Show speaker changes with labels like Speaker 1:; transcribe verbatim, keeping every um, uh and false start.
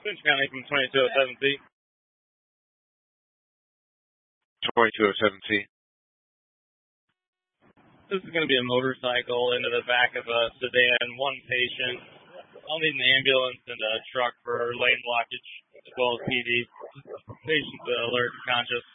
Speaker 1: Finch County from twenty-two oh seven C.
Speaker 2: twenty-two oh seven C.
Speaker 1: This is going to be a motorcycle into the back of a sedan, one patient. I'll need an ambulance and a truck for lane blockage, as well as P D. Patient's alert and conscious.